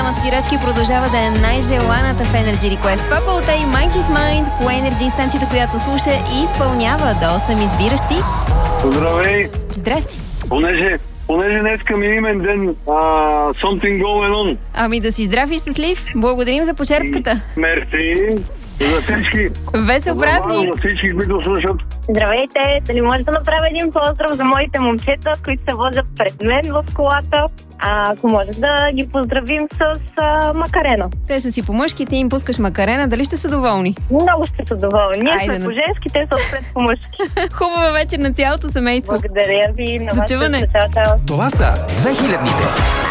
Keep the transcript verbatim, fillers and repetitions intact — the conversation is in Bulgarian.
Мама Спирачки продължава да е най-желаната в Energy Request. Папалта и Monkey's Mind по Energy, станцията, която слуша и изпълнява до осем избиращи. Здравей! Здрасти! Понеже, понеже днеска ми е имен ден, а, something going on. Ами да си здрав и щастлив. Благодарим за почерпката. Мерси за всички. Весел празник! За всички, които слушат. Здравейте! Дали може да направя един поздрав за моите момчета, които се возят пред мен в колата? А, ако може да ги поздравим с а, Макарена. Те са си по мъжки, ти им пускаш Макарена. Дали ще са доволни? Много ще са доволни. Ние Айде, сме на... по женски, те са отпред по мъжки. Хубава вечер на цялото семейство. Благодаря ви. На До чуване. Чао, чао. Това са две хилядните.